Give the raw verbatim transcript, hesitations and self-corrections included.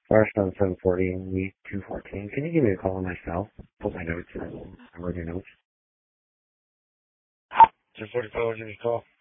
Flash on seven forty, week two fourteen. Can you give me a call on my cell? Put my notes in. I'm reading notes. two forty-four, give me a call.